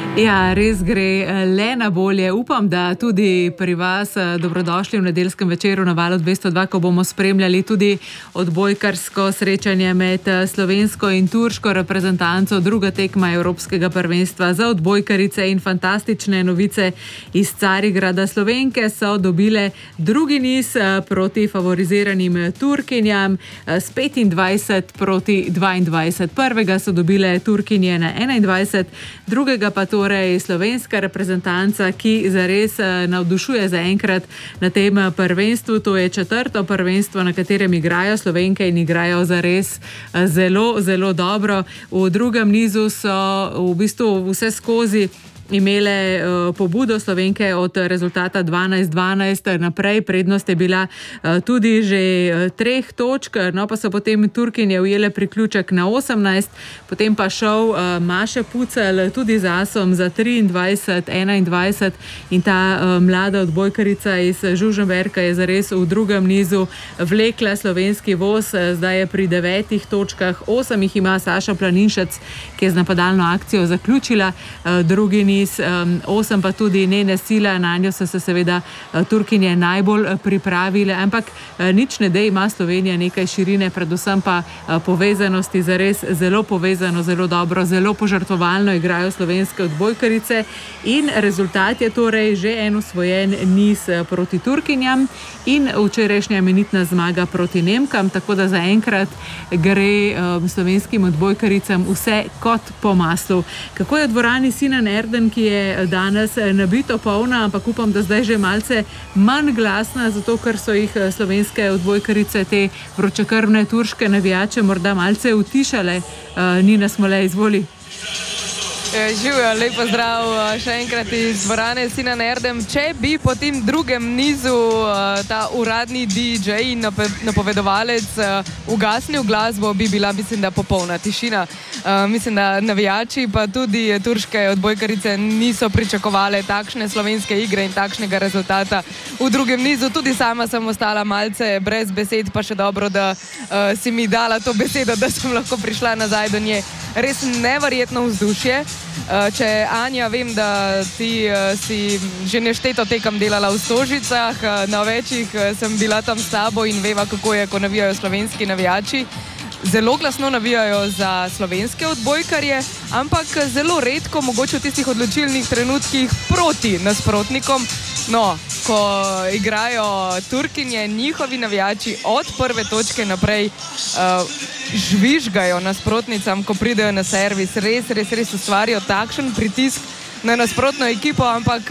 Ja, res gre le na bolje. Upam, da tudi pri vas dobrodošli v nedeljskem večeru na Valu 202, ko bomo spremljali tudi odbojkarsko srečanje med slovensko in turško reprezentanco, druga tekma Evropskega prvenstva za odbojkarice in fantastične novice iz Carigrada. Slovenke so dobile drugi niz proti favoriziranim Turkinjam s 25 proti 22. Prvega so dobile Turkinje na 21, drugega pa torej slovenska reprezentanca, ki zares navdušuje zaenkrat na tem prvenstvu. To je četrto prvenstvo, na katerem igrajo Slovenke in igrajo zares zelo, zelo dobro. V drugem nizu so v bistvu vse skozi imele pobudo Slovenke od rezultata 12-12 naprej. Prednost je bila tudi že 3 točk, no pa so potem Turkinje ujele priključek na 18, potem pa šel Maše Pucelj tudi z asom za 23-21 in ta mlada odbojkarica iz Žužemberka je zares v drugem nizu vlekla slovenski voz. Zdaj je pri 9 točkah, 8 jih ima Saša Planinšec, ki je z napadalno akcijo zaključila drugi niz. 8 pa tudi Nene Sila, na njo so se seveda Turkinje najbolj pripravile, ampak nič ne de, ima Slovenija nekaj širine, predvsem pa povezanosti, zares zelo povezano, zelo dobro, zelo požrtvovalno igrajo slovenske odbojkarice in rezultat je torej že en osvojen niz proti Turkinjam in včerajšnja imenitna zmaga proti Nemkam, tako da zaenkrat gre slovenskim odbojkaricam vse kot po maslu. Kako je v dvorani Sinan Erden, ki je danes nabito polna, ampak upam, da zdaj že malce manj glasna, zato ker so jih slovenske odbojkarice, te vročekrvne turške navijače, morda malce utišale. Nina Smolej, izvoli. Živijo, lep pozdrav še enkrat iz dvorane Sinan Erdem. Če bi po tem drugem nizu ta uradni DJ in napovedovalec ugasnil glasbo, bi bila, mislim, da popolna tišina. Mislim, da navijači pa tudi turške odbojkarice niso pričakovale takšne slovenske igre in takšnega rezultata v drugem nizu. Tudi sama sem ostala malce brez besed, pa še dobro, da si mi dala to besedo, da sem lahko prišla nazaj do nje. Res neverjetno vzdušje. Če Anja, vem, da ti si že nešteto tekem delala v Stožicah, na večjih sem bila tam s tabo in veva, kako je, ko navijajo slovenski navijači. Zelo glasno navijajo za slovenske odbojkarje, ampak zelo redko, mogoče v tistih odločilnih trenutkih proti nasprotnikom. No, ko igrajo Turkinje, njihovi navijači od prve točke naprej žvižgajo nasprotnicam, ko pridejo na servis. Res ustvarijo takšen pritisk na nasprotno ekipo, ampak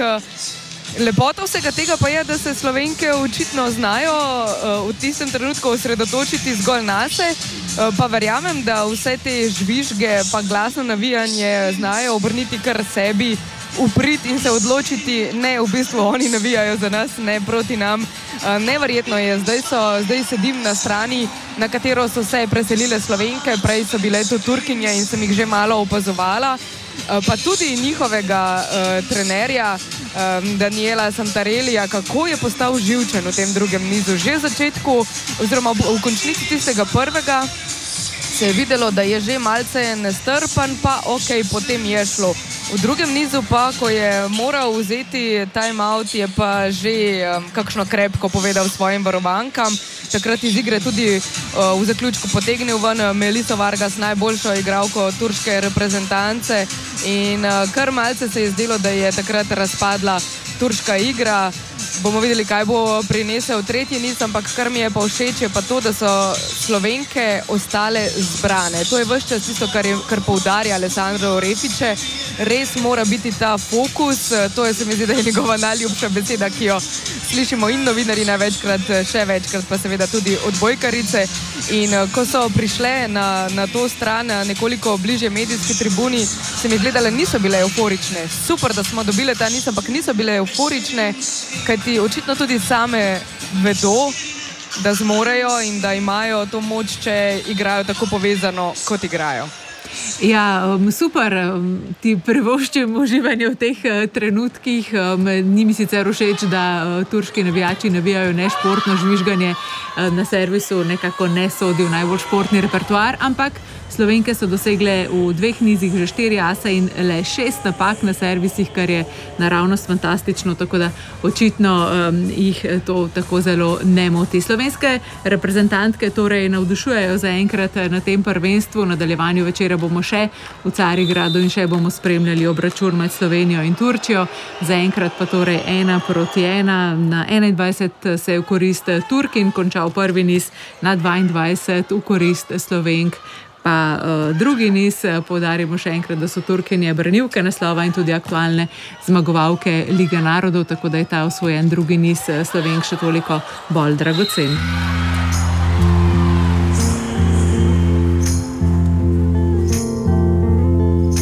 lepota vsega tega pa je, da se Slovenke očitno znajo v tistem trenutku osredotočiti zgolj nase, pa verjamem, da vse te žvižge pa glasno navijanje znajo obrniti kar sebi uprit in se odločiti, ne, v bistvu oni navijajo za nas, ne proti nam. Neverjetno je, zdaj sedim na strani, na katero so se preselile Slovenke, prej so bile to Turkinje in sem jih že malo opazovala, pa tudi njihovega trenerja Daniela Santarellija, kako je postal živčen v tem drugem nizu. Že v začetku, oziroma v končnici tistega prvega, se je videlo, da je že malce nestrpen, pa ok, potem je šlo. V drugem nizu pa, ko je moral vzeti time out, je pa že kakšno krepko povedal svojim varovankam. Takrat iz igre tudi v zaključku potegnil ven Meliso Vargas, najboljšo igralko turške reprezentance, in kar malce se je zdelo, da je takrat razpadla turška igra. Bomo videli, kaj bo prinesel tretji niz, ampak kar mi je pa všeč, je pa to, da so Slovenke ostale zbrane. To je ves čas tisto, kar poudarja Alessandro Orefice. Res mora biti ta fokus, to je, se mi zdi, da je njegova najljubša beseda, ki jo slišimo in novinarji največkrat, še večkrat pa seveda tudi odbojkarice. In ko so prišle na to stran, nekoliko bližje medijski tribuni, se mi gledale, niso bile euforične. Super, da smo dobile ta niz, ampak niso bile euforične, kajti očitno tudi same vedo, da zmorejo in da imajo to moč, če igrajo tako povezano, kot igrajo. Ja, super, ti privoščim uživanje v teh trenutkih. Ni mi sicer všeč, da turški navijači navijajo nešportno žvižganje na servisu, nekako ne sodi v najbolj športni repertoar, ampak Slovenke so dosegle v 2 nizih že 4 ase in le 6 napak na servisih, kar je naravnost fantastično, tako da očitno jih to tako zelo ne moti. Slovenske reprezentantke torej navdušujejo zaenkrat na tem prvenstvu. V nadaljevanju večera bomo še v Carigradu in še bomo spremljali obračun med Slovenijo in Turčijo. Zaenkrat pa torej 1-1. Na 21 se je v korist Turkin končal prvi niz, na 22 v korist Slovenk pa drugi niz. Poudarimo še enkrat, da so Turkinje branilke naslova in tudi aktualne zmagovalke Lige narodov, tako da je ta osvojen drugi niz Slovenk še toliko bolj dragocen.